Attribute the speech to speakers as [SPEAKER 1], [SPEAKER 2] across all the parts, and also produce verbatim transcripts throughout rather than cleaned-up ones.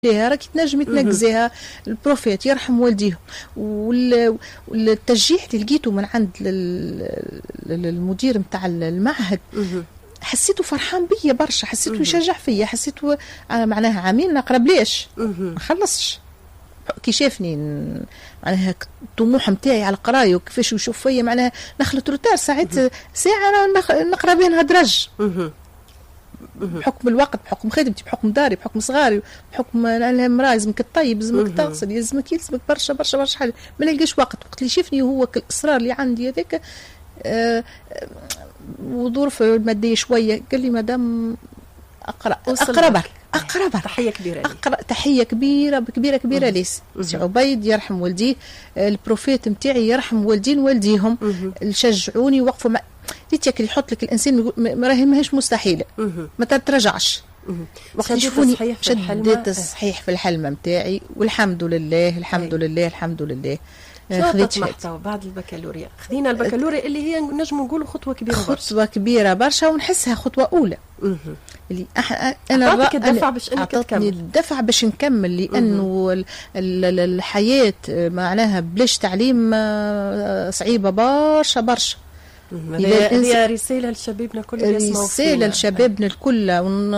[SPEAKER 1] راكي تنجمي تنقزيها. البروفيت يرحم والديهم، والتشجيع اللي لقيته من عند المدير نتاع المعهد حسيته فرحان بيا برشا، حسيته يشجع فيا، حسيته معناها عامين نقرب ليش ما خلصش كي شافني معناها الطموح نتاعي على القرايه وكيفاش يشوف فيا معناها نخلط روتار ساعات ساعه نقرا بينها درج بحكم الوقت، بحكم خدمتي، بحكم داري، بحكم صغاري، بحكم انا مراه لازمك تطيب، لازمك تغسل، يلزمك يلزمك برشا برشا برشا حاجه، ما نلقاش وقت. وقت اللي شافني هو الاصرار اللي عندي هذاك أه وظروف الماديه شويه، قال لي مدام اقرا اقرا برك اقرا برك.
[SPEAKER 2] تحيه كبيره
[SPEAKER 1] اقرا تحيه كبيره كبيره كبيره ليس سي عبيد يرحم والديه، البروفيت نتاعي يرحم والدين والديهم، شجعوني وقفوا مع ديتك اللي يحط لك الانسان راهي ماهيش مستحيله ما تتراجعش. وقت يشوفوني شديت صحيح في الحلمه نتاعي، والحمد لله الحمد لله الحمد لله.
[SPEAKER 2] خذيت محتوى بعد البكالوريا، خذينا البكالوريا اللي هي نجم نقولوا خطوه كبيره برشا،
[SPEAKER 1] خطوه كبيره برشا ونحسها خطوه اولى. اللي
[SPEAKER 2] انا اعطيتك الدفع باش انك تكمل،
[SPEAKER 1] الدفع باش نكمل، لانه الحياه معناها بلاش تعليم صعيبه برشا برشا.
[SPEAKER 2] هي رسالة لشبابنا الكل يسمعوا،
[SPEAKER 1] رسالة لشبابنا الكل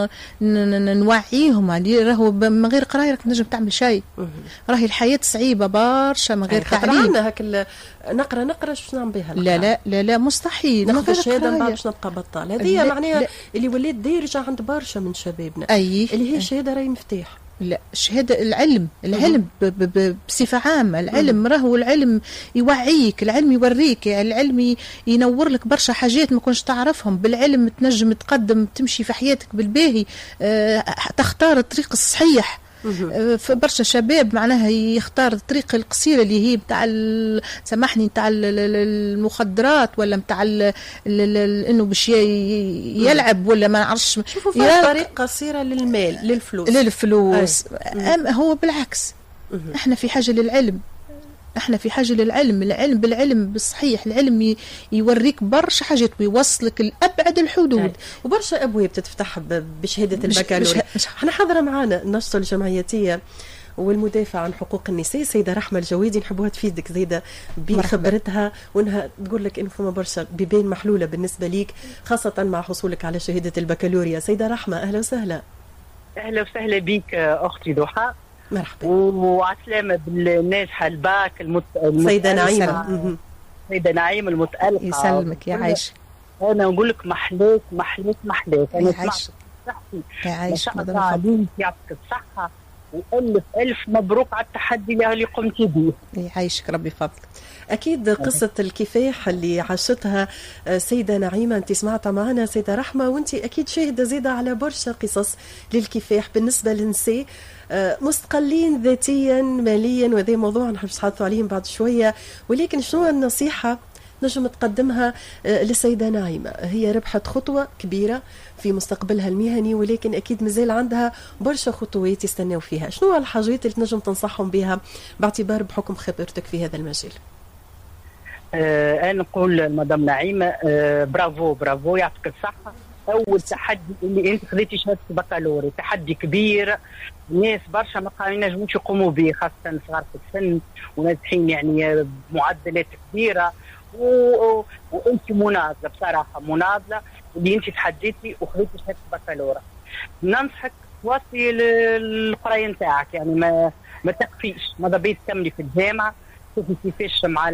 [SPEAKER 1] ونوعيهم عليه، راهو من غير قراية راك تنجم تعمل شيء، راهي الحياة صعيبة برشا من غير تعليم.
[SPEAKER 2] عندنا هاك نقرا نقرا شو نعمل بها؟
[SPEAKER 1] لا لا لا لا مستحيل
[SPEAKER 2] ناخذ الشهادة من بعد باش نبقى بطال. هذه معناها اللي ولات دارجة عند برشا من شبابنا،
[SPEAKER 1] أي
[SPEAKER 2] اللي هي الشهادة راهي مفتاح.
[SPEAKER 1] لا الشهادة العلم، العلم بصفة عامة، العلم راهو العلم يوعيك، العلم يوريك، العلم ينور لك برشا حاجات ما كنتش تعرفهم. بالعلم تنجم تقدم تمشي في حياتك بالباهي، اه تختار الطريق الصحيح. برشا شباب معناها يختار الطريقة القصيرة اللي هي بتاع سامحني بتاع المخدرات، ولا بتاع انه باش يلعب ولا ما نعرفش.
[SPEAKER 2] شوفوا فيها طريقة قصيرة للمال للفلوس
[SPEAKER 1] للفلوس أم هو بالعكس. احنا في حاجة للعلم، احنا في حاجه للعلم، العلم بالعلم بالصحيح، العلم يوريك برشا حاجات ويوصلك لابعد الحدود.
[SPEAKER 2] أي. وبرشا ابواب تتفتح بشهاده البكالوريا. احنا حاضره معانا النشطه الجمعياتيه والمدافع عن حقوق النساء سيده رحمه الجويدي، نحبوها تفيدك زيده بخبرتها، وانها تقول لك انه فما برشا بيبان محلوله بالنسبه ليك، خاصه مع حصولك على شهاده البكالوريا. سيده رحمه اهلا وسهلا.
[SPEAKER 3] اهلا وسهلا بك اختي ضحى،
[SPEAKER 2] مرحبا
[SPEAKER 3] وعسلامة بالناجحة الباك المت...
[SPEAKER 2] سيدة نعيمة.
[SPEAKER 3] سيدة نعيمة المتألقة
[SPEAKER 1] يسلمك يا عايشة.
[SPEAKER 3] أنا نقول لك محليك محليك محليك. أنا
[SPEAKER 1] سمعت
[SPEAKER 3] صحتي
[SPEAKER 1] يا عايشة،
[SPEAKER 3] ما شاء الله عليك، يعطيك الصحة وألف ألف مبروك على التحدي اللي قمتي به.
[SPEAKER 1] يعيشك ربي فضلك.
[SPEAKER 2] أكيد قصة الكفاح اللي عاشتها سيدة نعيمة أنت سمعتها معنا سيدة رحمة، وأنت أكيد شاهدة زيادة على برشا قصص للكفاح بالنسبة للنساء مستقلين ذاتيا ماليا، وهذا موضوع نحب نتحدثوا عليه بعد شوية. ولكن شنو النصيحة نجم تقدمها للسيدة نعيمة؟ هي ربحت خطوة كبيرة في مستقبلها المهني، ولكن أكيد مازال عندها برشا خطوات يستناو فيها. شنو الحاجات اللي تنجم تنصحهم بها باعتبار بحكم خبرتك في هذا المجال؟
[SPEAKER 3] آه أنا نقول مدام نعيمة آه برافو برافو يعطيك الصحة. أول تحدي اللي أنت خذيتي شهادة البكالوريا تحدي كبير، ناس برشا ما ينجموش يقوموا به، خاصة صغار في السن وناجحين يعني بمعدلات كبيرة، و... وأنت مناضلة بصراحة، مناضلة اللي أنت تحديتي وخذيتي شهادة البكالوريا. ننصحك توصي القراية نتاعك، يعني ما ما تقفيش، ماذا بيت تكملي في الجامعة، شوفي كيفاش مع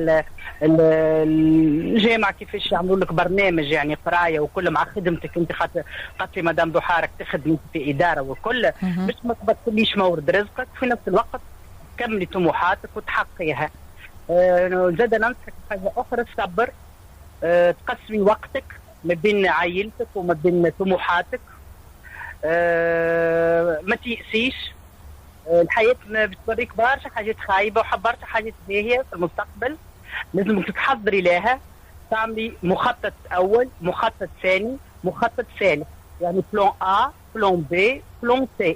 [SPEAKER 3] الجامعة كيفاش يعملوا لك برنامج يعني قرايه وكل مع خدمتك انت، خاطر خاطر مدام ضحارك تخدمي في اداره والكل باش ما تبطليش مورد رزقك، في نفس الوقت تكملي طموحاتك وتحققيها. أه زاد ننصحك حاجه اخرى، الصبر. أه تقسمي وقتك ما بين عائلتك وما بين طموحاتك. أه ما تيأسيش، الحياة بتوريك برشا حاجات خايبة وحبرشا حاجات باهية في المستقبل، لازم تتحضري لها، تعملي مخطط أول، مخطط ثاني، مخطط ثالث، يعني بلون أ، بلون بي، بلون سي.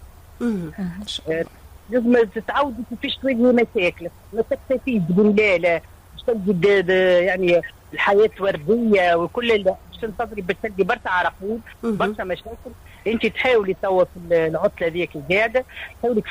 [SPEAKER 3] لازم تتعودي كيفاش تواجهي مشاكلك، ما تكتفيش تقولي لا لا باش تلقي يعني الحياة وردية وكل لا، باش تنتظري باش تلقي برشا عراقيل، برشا مشاكل. انت تحاولي توا في العطله ذيك قاعده تحاولي